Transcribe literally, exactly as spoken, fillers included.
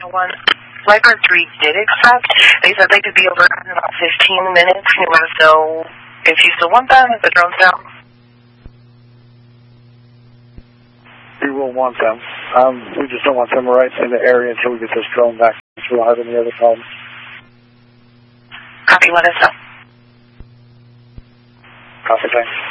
One, Flight three did accept. They said they could be over in about fifteen minutes. Can you let us know if you still want them, if the drone's down? We will want them. Um, we just don't want them right in the area until we get this drone back. We don't have any other problems. Copy, let us know. Copy, thanks.